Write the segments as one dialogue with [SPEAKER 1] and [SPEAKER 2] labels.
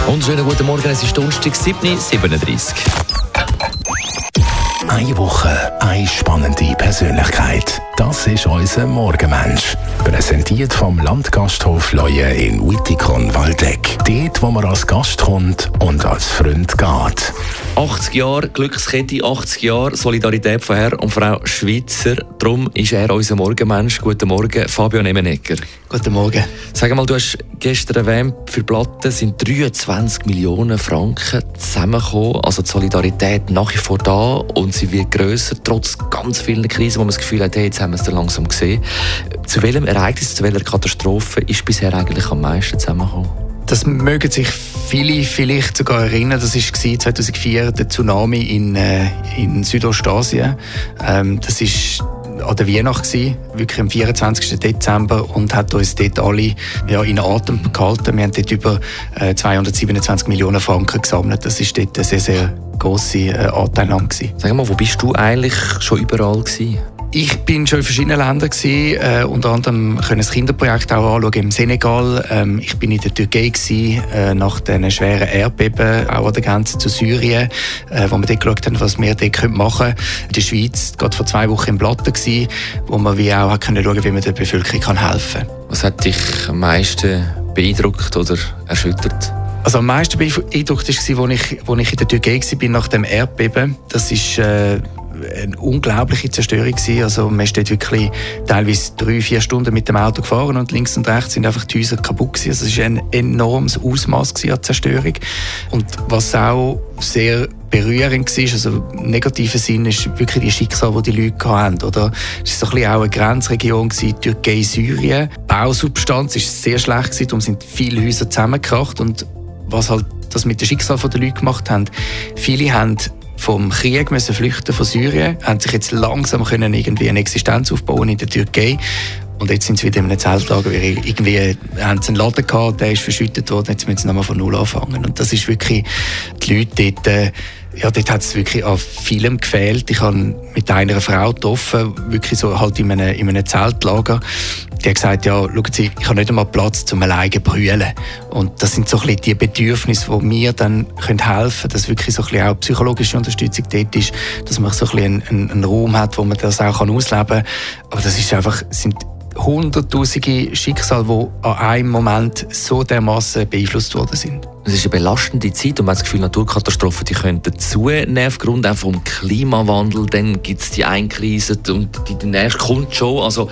[SPEAKER 1] Und schönen guten Morgen, es ist Donnerstag, 7:37.
[SPEAKER 2] Eine Woche, eine spannende Persönlichkeit. Das ist unser Morgenmensch. Präsentiert vom Landgasthof Leue in Wittikon-Waldeck. Dort, wo man als Gast kommt und als Freund geht.
[SPEAKER 1] 80 Jahre Glückskette, 80 Jahre Solidarität von Herr und Frau Schweitzer. Darum ist er unser Morgenmensch. Guten Morgen, Fabian Emenegger.
[SPEAKER 3] Guten Morgen.
[SPEAKER 1] Sag mal, du hast gestern erwähnt, für Platten sind 23 Millionen Franken zusammengekommen. Also die Solidarität nach wie vor da und sie wird grösser, trotz ganz vielen Krisen, wo man das Gefühl hat, hey, jetzt haben wir es dann langsam gesehen. Zu welchem Ereignis, zu welcher Katastrophe ist bisher eigentlich am meisten zusammengekommen?
[SPEAKER 3] Das mögen sich viele vielleicht sogar erinnern. Das war 2004 der Tsunami in Südostasien. Das war an der Weihnacht, wirklich am 24. Dezember, und hat uns dort alle in Atem gehalten. Wir haben dort über 227 Millionen Franken gesammelt. Das war dort ein sehr, sehr grosser Anteil.
[SPEAKER 1] Sag mal, wo bist du eigentlich schon überall gewesen?
[SPEAKER 3] Ich bin schon in verschiedenen Ländern gewesen, unter anderem können das Kinderprojekt auch anschauen im Senegal. Ich bin in der Türkei gewesen, nach den schweren Erdbeben, auch an der Grenze zu Syrien, wo wir dort geschaut haben, was wir dort machen können. In der Schweiz, gerade vor 2 Wochen in Blatten gewesen, wo wir wie auch können schauen, wie man der Bevölkerung helfen kann.
[SPEAKER 1] Was hat dich am meisten beeindruckt oder erschüttert?
[SPEAKER 3] Also am meisten beeindruckt war, als ich in der Türkei war nach dem Erdbeben. Das ist eine unglaubliche Zerstörung gewesen. Also man ist dort wirklich teilweise 3-4 Stunden mit dem Auto gefahren und links und rechts sind einfach die Häuser kaputt gewesen. Also es war ein enormes Ausmaß an Zerstörung. Und was auch sehr berührend war, also im negativen Sinn, ist wirklich die Schicksal, die die Leute hatten. Oder? Es war so ein bisschen auch eine Grenzregion, Türkei-Syrien. Die Bausubstanz war sehr schlecht gewesen, darum sind viele Häuser zusammengekracht. Und was halt das mit dem Schicksal der Leute gemacht hat, viele haben vom Krieg müssen flüchten von Syrien, haben sich jetzt langsam können irgendwie eine Existenz aufbauen in der Türkei. Und jetzt sind sie wieder in einem Zeltlager. Irgendwie haben sie einen Laden gehabt, der ist verschüttet worden, jetzt müssen sie nochmal von Null anfangen. Und das ist wirklich, die Leute dort, dort hat es wirklich an vielem gefehlt. Ich habe mit einer Frau getroffen, wirklich so halt in einem Zeltlager. Die hat gesagt, schauen Sie, ich habe nicht einmal Platz zum alleine brüllen. Und das sind so ein bisschen die Bedürfnisse, die mir dann helfen können, dass wirklich so ein bisschen auch psychologische Unterstützung dort ist, dass man so ein bisschen einen Raum hat, wo man das auch ausleben kann. Aber das ist einfach, sind hunderttausende Schicksale, die an einem Moment so dermassen beeinflusst worden sind.
[SPEAKER 1] Es ist eine belastende Zeit und man hat das Gefühl, Naturkatastrophen die könnten zunehmen aufgrund vom Klimawandel. Dann gibt es die eine Krise und die nächste kommt schon. Also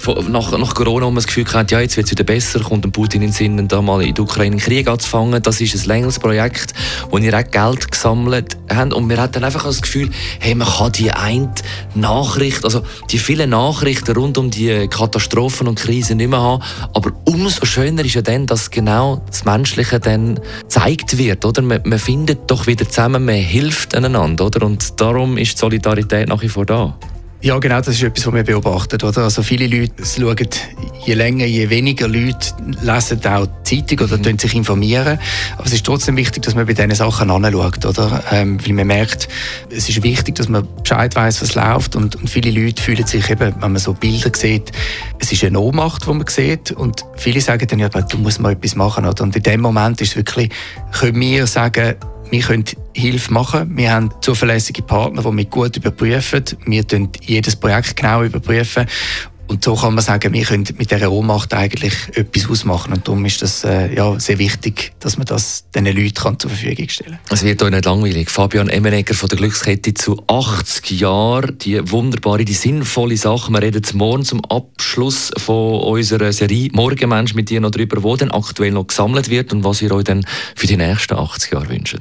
[SPEAKER 1] nach Corona haben wir das Gefühl gehabt, jetzt wird es wieder besser, kommt dem Putin in den Sinn, da mal in der Ukraine einen Krieg anzufangen. Das ist ein längeres Projekt, wo wir auch Geld gesammelt haben. Und wir hatten dann einfach das Gefühl, hey, man kann die eine Nachricht, also die vielen Nachrichten rund um die Katastrophen und Krisen nicht mehr haben. Aber umso schöner ist ja dann, dass genau das Menschliche dann gezeigt wird, oder? Man findet doch wieder zusammen, man hilft einander, oder? Und darum ist die Solidarität nach wie vor da.
[SPEAKER 3] Ja, genau, das ist etwas, was wir beobachten. Oder? Also viele Leute schauen, je länger, je weniger Leute lesen auch die Zeitung oder sich informieren. Aber es ist trotzdem wichtig, dass man bei diesen Sachen anschaut. Oder? Weil man merkt, es ist wichtig, dass man Bescheid weiss, was läuft. Und viele Leute fühlen sich eben, wenn man so Bilder sieht, es ist eine Ohnmacht, die man sieht. Und viele sagen dann, du musst mal etwas machen. Oder? Und in dem Moment ist es wirklich, können wir sagen, wir können Hilfe machen. Wir haben zuverlässige Partner, die wir gut überprüfen. Wir überprüfen jedes Projekt genau überprüfen. Und so kann man sagen, wir können mit dieser Ohnmacht eigentlich etwas ausmachen. Und darum ist das sehr wichtig, dass man das diesen Leuten zur Verfügung stellen kann.
[SPEAKER 1] Es wird euch nicht langweilig. Fabian Emenegger von der Glückskette zu 80 Jahren. Die wunderbare, die sinnvolle Sache. Wir reden morgen zum Abschluss von unserer Serie «Morgenmensch» mit dir noch darüber, wo denn aktuell noch gesammelt wird und was ihr euch dann für die nächsten 80 Jahre wünscht.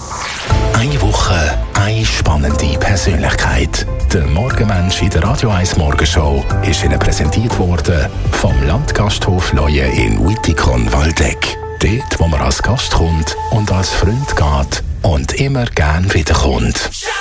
[SPEAKER 2] Eine Woche, eine spannende Persönlichkeit. Der Morgenmensch in der Radio 1 Morgenshow ist Ihnen präsentiert worden vom Landgasthof Leue in Wittikon-Waldeck. Dort, wo man als Gast kommt und als Freund geht und immer gern wiederkommt.